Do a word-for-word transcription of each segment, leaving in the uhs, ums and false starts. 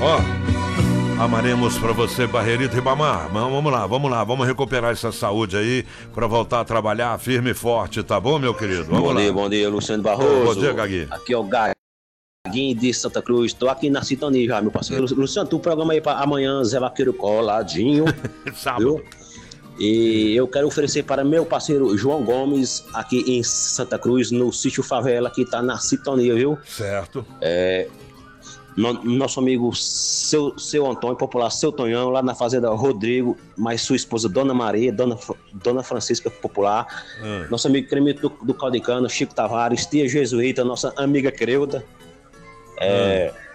Ó, amaremos pra você, Barreirito Ribamar. Vamos lá, vamos lá, vamos recuperar essa saúde aí pra voltar a trabalhar firme e forte, tá bom, meu querido? Vamos bom lá. dia, bom dia, Luciano Barroso. Bom dia, Gagui. Aqui é o Gaguinho de Santa Cruz. Tô aqui na sintonia já, meu parceiro. Luciano, tu programa aí pra amanhã, Zé Vaqueiro coladinho. Sábado. Viu? E eu quero oferecer para meu parceiro João Gomes, aqui em Santa Cruz, no sítio Favela, que tá na sintonia, viu? Certo. É, no, nosso amigo seu, seu Antônio, popular Seu Tonhão, lá na fazenda Rodrigo, mais sua esposa Dona Maria, Dona, Dona Francisca, popular. Hum. Nosso amigo Cremito do, do Caldecano, Chico Tavares, tia Jesuíta, nossa amiga Creuda. É, hum.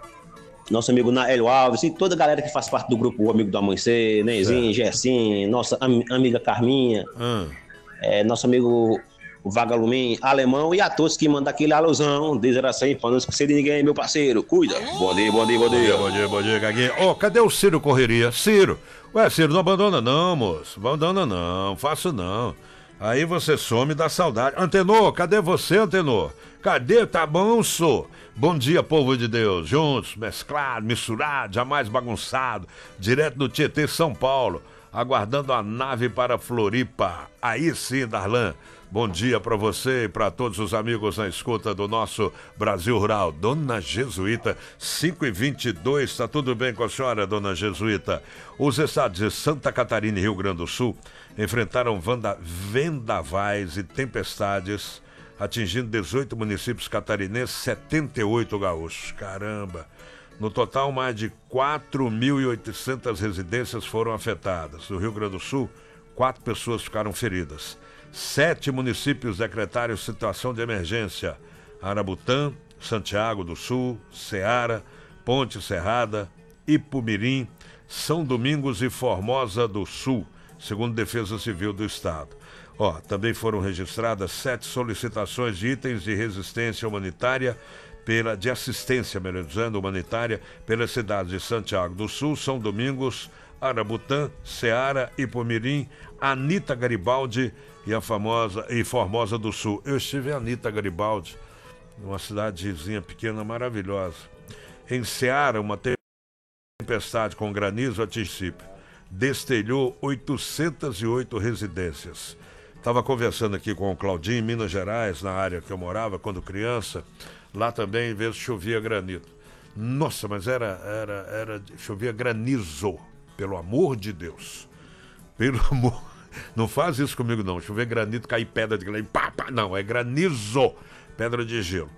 Nosso amigo Naélio Alves e toda a galera que faz parte do grupo O Amigo do Amanhecer, Nenzinho, Gersim, nossa am, amiga Carminha, hum. é, nosso amigo Vagalumin, Alemão e a todos que mandam aquele alusão, dizer assim, pra não esquecer de ninguém, meu parceiro, cuida. Bom dia, bom dia, bom dia. Bom dia, bom dia, Gaguinha. Ó, oh, cadê o Ciro Correria? Ciro, ué, Ciro, não abandona não, moço, abandona não, faço não. Aí você some da saudade. Antenor, cadê você, Antenor? Cadê? Tá bom, sou. Bom dia, povo de Deus. Juntos, mesclado, misturado, jamais bagunçado. Direto do Tietê, São Paulo. Aguardando a nave para Floripa. Aí sim, Darlan. Bom dia para você e para todos os amigos na escuta do nosso Brasil Rural. Dona Jesuíta, cinco e vinte e dois, tá tudo bem com a senhora, Dona Jesuíta? Os estados de Santa Catarina e Rio Grande do Sul enfrentaram vanda, vendavais e tempestades, atingindo dezoito municípios catarinenses, setenta e oito gaúchos. Caramba! No total, mais de quatro mil e oitocentas residências foram afetadas. No Rio Grande do Sul, quatro pessoas ficaram feridas. Sete municípios decretaram situação de emergência: Arabutã, Santiago do Sul, Ceará, Ponte Serrada, Ipumirim, São Domingos e Formosa do Sul, segundo Defesa Civil do Estado. Ó, também foram registradas sete solicitações de itens de resistência humanitária, pela, de assistência, melhor dizendo, humanitária, pelas cidades de Santiago do Sul, São Domingos, Arabutã, Ceará, Ipumirim, Anita Garibaldi e a famosa e Formosa do Sul. Eu estive em Anita Garibaldi, uma cidadezinha pequena maravilhosa. Em Ceará, uma tempestade com granizo atingiu o município, destelhou oitocentas e oito residências. Estava conversando aqui com o Claudinho, em Minas Gerais, na área que eu morava quando criança. Lá também, às vezes, chovia granizo. Nossa, mas era, era, era, chovia granizo, pelo amor de Deus. Pelo amor... Não faz isso comigo, não. Chover granizo, cair pedra de granizo. Pá, pá. Não, é granizo, pedra de gelo.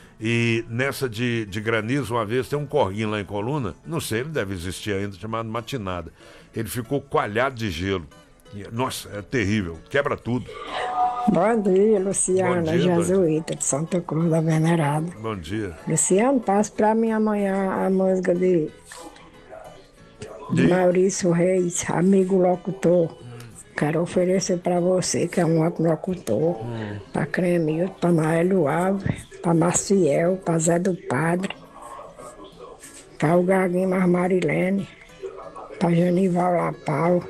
E nessa de, de granizo, uma vez, tem um corguinho lá em Coluna, não sei, ele deve existir ainda, chamado Matinada. Ele ficou coalhado de gelo. Nossa, é terrível, quebra tudo. Bom dia, Luciana Jesuíta, de Santa Cruz da Venerada. Bom dia. Luciano, passa pra mim amanhã a música de, de? Maurício Reis, amigo locutor. Quero oferecer para você, que é um outro locutor, hum. para Cremilton, para Naélio Alves, para Maciel, para Zé do Padre, para o Gaguinho Marilene, para Genival Lapau,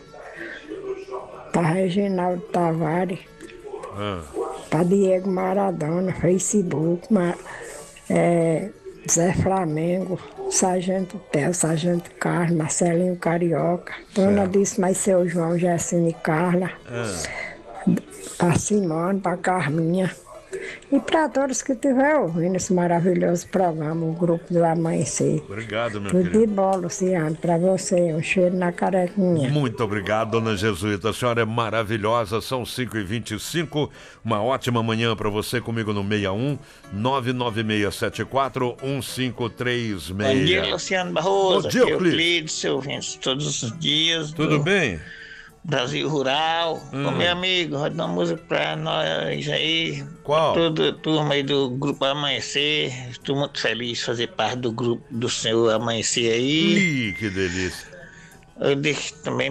para Reginaldo Tavares, hum. para Diego Maradona, Facebook, Mar, é, Zé Flamengo, Sargento Tel, Sargento Carlos, Marcelinho Carioca, Dona disse, mas seu João, Gessine e Carla, ah. para Simone, para Carminha, e para todos que estiverem ouvindo esse maravilhoso programa, o Grupo do Amanhecer. Obrigado, meu Tudo querido. Tudo de bom, Luciano, para você, um cheiro na carequinha. Muito obrigado, Dona Jesuíta, a senhora é maravilhosa, são cinco e vinte e cinco, uma ótima manhã para você, comigo no seis um, nove nove seis sete quatro, um cinco três seis. Bom dia, Luciano Barroso. Bom dia, Euclides, seu ouvindo todos os dias. Tudo bem? Brasil Rural. Hum. Ô, meu amigo, roda uma música pra nós aí. Qual? Toda turma aí do Grupo Amanhecer. Estou muito feliz de fazer parte do grupo do Senhor Amanhecer aí. Ih, que delícia. Eu deixo também